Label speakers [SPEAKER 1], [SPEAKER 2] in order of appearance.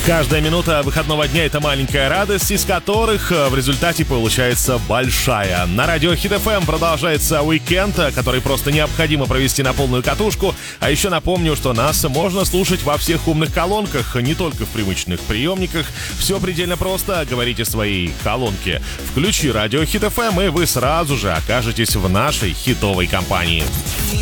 [SPEAKER 1] Каждая минута выходного дня — это маленькая радость, из которых в результате получается большая. На радио Хит FM продолжается уикенд, который просто необходимо провести на полную катушку. А еще напомню, что нас можно слушать во всех умных колонках, не только в привычных приемниках. Все предельно просто. Говорите своей колонке: включи радио Хит FM, и вы сразу же окажетесь в нашей хитовой компании.